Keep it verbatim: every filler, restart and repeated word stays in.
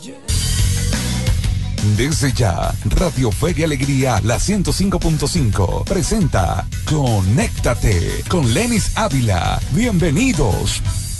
Desde ya, Radio Fe y Alegría, la ciento cinco punto cinco, presenta Conéctate con Lenis Ávila. Bienvenidos.